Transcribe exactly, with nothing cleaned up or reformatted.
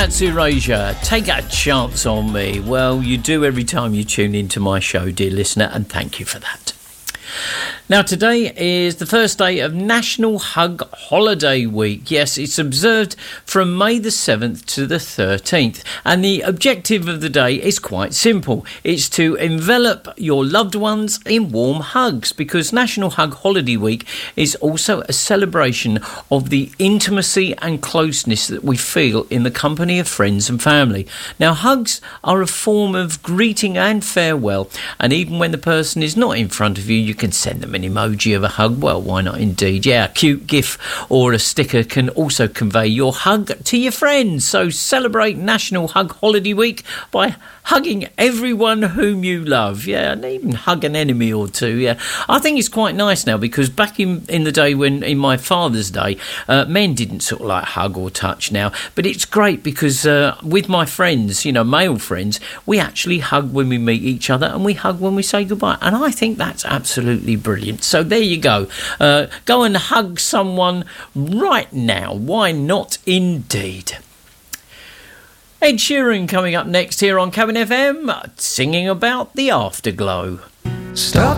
That's Erasure. Take a chance on me. Well, you do every time you tune into my show, dear listener, and thank you for that. Now, today is the first day of National Hug Holiday Week. Yes, it's observed from May the seventh to the thirteenth. And the objective of the day is quite simple. It's to envelop your loved ones in warm hugs, because National Hug Holiday Week is also a celebration of the intimacy and closeness that we feel in the company of friends and family. Now, hugs are a form of greeting and farewell. And even when the person is not in front of you, you can send them an emoji of a hug. Well, why not indeed? Yeah, a cute gif or a sticker can also convey your hug to your friends. So celebrate National Hug Holiday Week by hugging everyone whom you love. Yeah, and even hug an enemy or two. Yeah, I think it's quite nice now, because back in, in the day when, in my father's day, uh, men didn't sort of like hug or touch now. But it's great because uh, with my friends, you know, male friends, we actually hug when we meet each other and we hug when we say goodbye. And I think that's absolutely brilliant. So there you go. Uh, go and hug someone right now. Why not indeed? Ed Sheeran coming up next here on Cabin F M, singing about the afterglow. Stop.